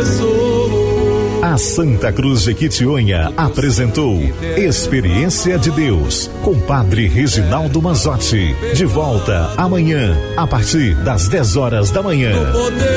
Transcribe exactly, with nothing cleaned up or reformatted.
A Santa Cruz de Quitionha apresentou Experiência de Deus com Padre Reginaldo Manzotti. De volta amanhã, a partir das dez horas da manhã.